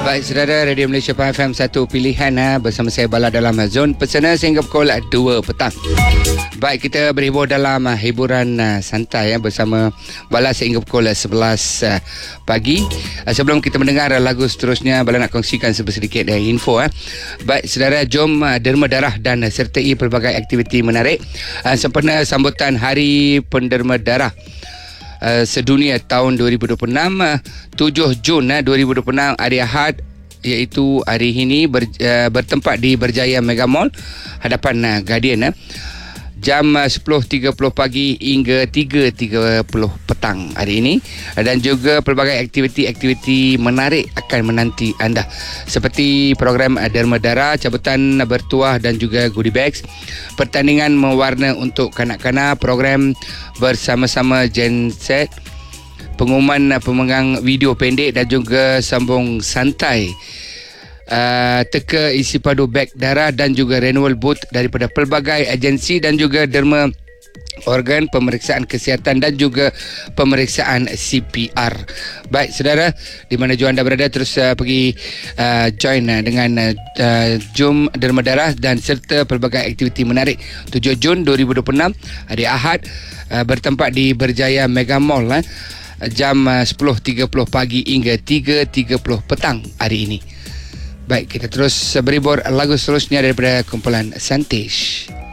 Baik, saudara, Radio Malaysia FM 1 pilihan bersama saya Bala dalam zon personal sehingga pukul 2 petang. Baik, kita berhibur dalam hiburan santai bersama Bala sehingga pukul 11 pagi. Sebelum kita mendengar lagu seterusnya, Bala nak kongsikan sedikit info. Baik, saudara, jom derma darah dan sertai pelbagai aktiviti menarik sempena sambutan Hari Penderma Darah sedunia tahun 2026, 7 Jun 2026, hari Ahad, iaitu hari ini bertempat di Berjaya Mega Mall hadapan Guardian, jam 10.30 pagi hingga 3.30 petang hari ini, dan juga pelbagai aktiviti-aktiviti menarik akan menanti anda seperti program derma darah, cabutan bertuah dan juga goodie bags, pertandingan mewarna untuk kanak-kanak, program bersama-sama genset, pengumuman pemegang video pendek dan juga sambung santai, teka isi padu beg darah dan juga renewal booth daripada pelbagai agensi dan juga derma organ, pemeriksaan kesihatan dan juga pemeriksaan CPR. Baik, saudara, di mana jua anda berada, terus pergi join dengan Jom Derma Darah dan serta pelbagai aktiviti menarik 7 Jun 2026, hari Ahad, bertempat di Berjaya Mega Mall jam 10.30 pagi hingga 3.30 petang hari ini. Baik, kita terus berhibur lagu seterusnya daripada kumpulan Santish.